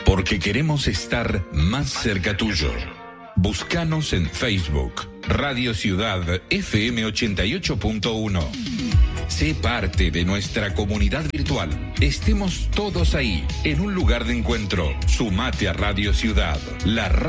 porque queremos estar más cerca tuyo. Búscanos en Facebook, Radio Ciudad FM 88.1. Sé parte de nuestra comunidad virtual. Estemos todos ahí, en un lugar de encuentro. Sumate a Radio Ciudad, la